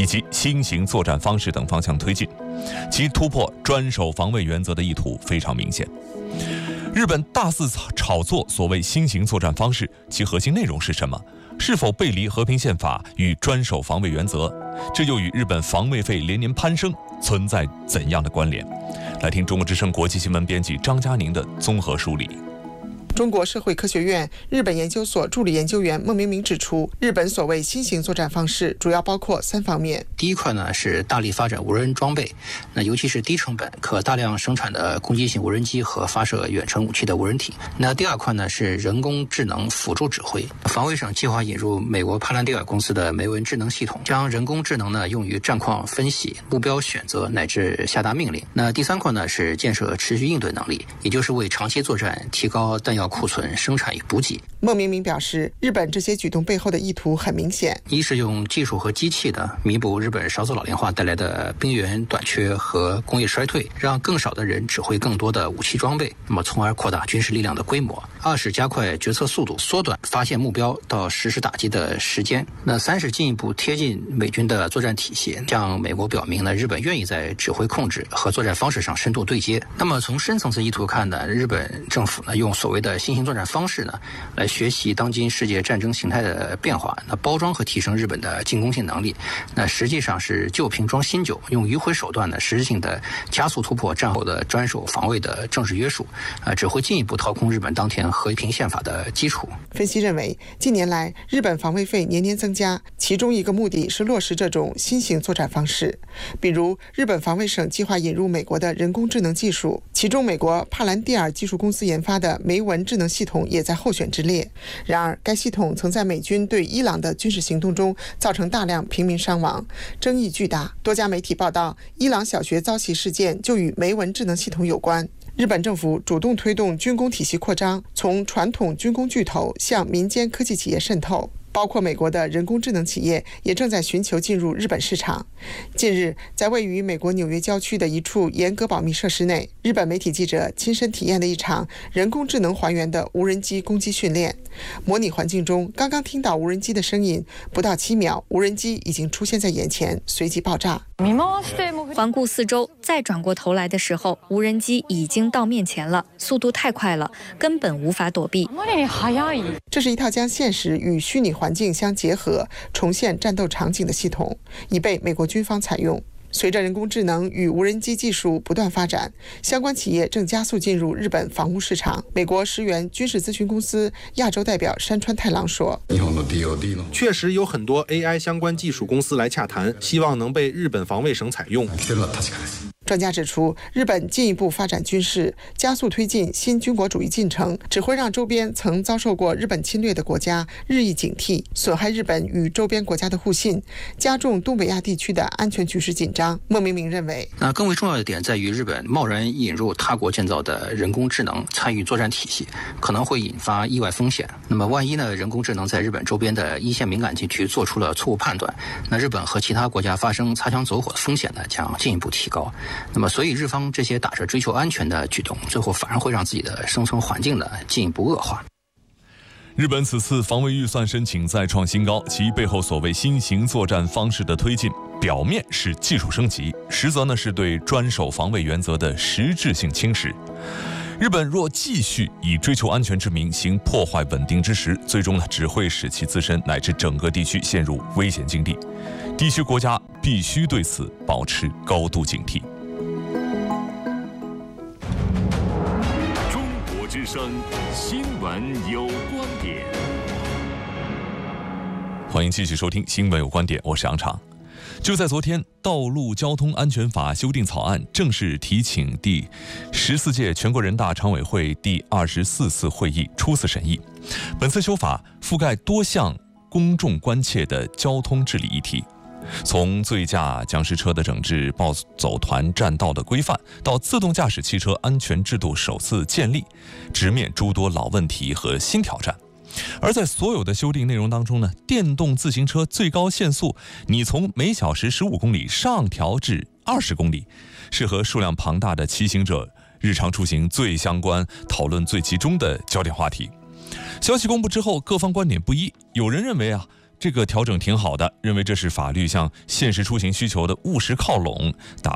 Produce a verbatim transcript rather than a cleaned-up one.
及新型作战方式等方向推进，其突破专守防卫原则的意图非常明显。日本大肆炒作所谓新型作战方式，其核心内容是什么？是否背离和平宪法与专守防卫原则？这又与日本防卫费连年攀升存在怎样的关联？来听中国之声国际新闻编辑张嘉宁的综合梳理。 中国社会科学院日本研究所助理研究员孟明明指出，日本所谓新型作战方式主要包括三方面。 第一块呢是大力发展无人装备，那尤其是低成本可大量生产的攻击性无人机和发射远程武器的无人体。那第二块呢是人工智能辅助指挥，防卫省计划引入美国帕兰蒂尔公司的梅文智能系统，将人工智能呢用于战况分析、目标选择乃至下达命令。那第三块呢是建设持续应对能力，也就是为长期作战提高弹药库存、生产与补给。 孟明明表示，日本这些举动背后的意图很明显： 一是用技术和机器呢弥补日本少子老龄化带来的兵源短缺和工业衰退，让更少的人指挥更多的武器装备，那么从而扩大军事力量的规模。二是加快决策速度，缩短发现目标到实施打击的时间。那三是进一步贴近美军的作战体系，向美国表明呢日本愿意在指挥控制和作战方式上深度对接。那么从深层次意图看呢，日本政府呢用所谓的新型作战方式呢，来学习当今世界战争形态的变化，那包装和提升日本的进攻性能力，那实际上是旧瓶装新酒，用迂回手段呢，实质性的加速突破战后的专守防卫的政治约束，啊，只会进一步掏空日本当前和平宪法的基础。 分析认为，近年来日本防卫费年年增加，其中一个目的是落实这种新型作战方式。比如，日本防卫省计划引入美国的人工智能技术，其中美国帕兰蒂尔技术公司研发的梅文智能系统也在候选之列。然而，该系统曾在美军对伊朗的军事行动中造成大量平民伤亡，争议巨大。多家媒体报道，伊朗小学遭袭事件就与梅文智能系统有关。日本政府主动推动军工体系扩张，从传统军工巨头向民间科技企业渗透，包括美国的人工智能企业也正在寻求进入日本市场。近日，在位于美国纽约郊区的一处严格保密设施内，日本媒体记者亲身体验了一场人工智能还原的无人机攻击训练。模拟环境中，刚刚听到无人机的声音，不到七秒，无人机已经出现在眼前，随即爆炸。 环顾四周，再转过头来的时候，无人机已经到面前了，速度太快了，根本无法躲避。 这是一套将现实与虚拟环境相结合，重现战斗场景的系统，已被美国军方采用。随着人工智能与无人机技术不断发展，相关企业正加速进入日本防务市场。美国石原军事咨询公司亚洲代表山川太郎说， 确实有很多 A I 相关技术公司来洽谈，希望能被日本防卫省采用。 专家指出，日本进一步发展军事，加速推进新军国主义进程，只会让周边曾遭受过日本侵略的国家日益警惕，损害日本与周边国家的互信，加重东北亚地区的安全局势紧张。孟明明认为， 那更为重要的点在于，日本贸然引入他国建造的人工智能参与作战体系，可能会引发意外风险。那么万一呢，人工智能在日本周边的一线敏感地区做出了错误判断，那日本和其他国家发生擦枪走火的风险呢，将进一步提高。那么，所以日方这些打着追求安全的举动，最后反而会让自己的生存环境呢进一步恶化。 日本此次防卫预算申请再创新高，其背后所谓新型作战方式的推进，表面是技术升级，实则呢是对专守防卫原则的实质性侵蚀。日本若继续以追求安全之名行破坏稳定之实，最终呢只会使其自身乃至整个地区陷入危险境地。地区国家必须对此保持高度警惕。 中国之声新闻有观点， 欢迎继续收听新闻有观点，我是杨畅。就在昨天，《道路交通安全法》修订草案正式提请第十四届全国人大常委会第二十四次会议初次审议。本次修法覆盖多项公众关切的交通治理议题，从醉驾僵尸车的整治、暴走团占道的规范，到自动驾驶汽车安全制度首次建立，直面诸多老问题和新挑战。而在所有的修订内容当中呢，电动自行车最高限速你从每小时十五公里上调至二十公里，是和数量庞大的骑行者日常出行最相关、讨论最集中的焦点话题。消息公布之后，各方观点不一，有人认为啊， 这个调整挺好的，认为这是法律向现实出行需求的务实靠拢，打